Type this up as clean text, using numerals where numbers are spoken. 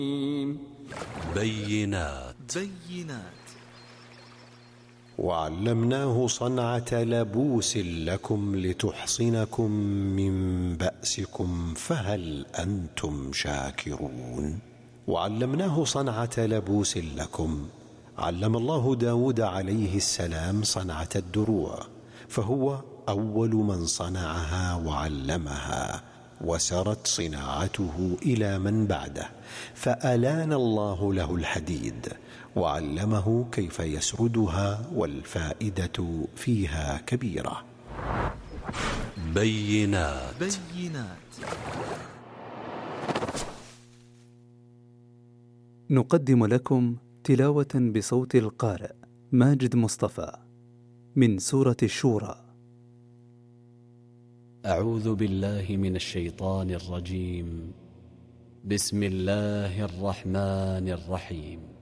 بينات. وعلمناه صنعة لبوس لكم لتحصنكم من بأسكم فهل أنتم شاكرون. وعلمناه صنعة لبوس لكم. علم الله داود عليه السلام صنعة الدروع، فهو أول من صنعها وعلمها، وسرت صناعته إلى من بعده، فألان الله له الحديد وعلمه كيف يسردها، والفائدة فيها كبيرة. بينات. نقدم لكم تلاوة بصوت القارئ ماجد مصطفى من سورة الشورى. أعوذ بالله من الشيطان الرجيم. بسم الله الرحمن الرحيم.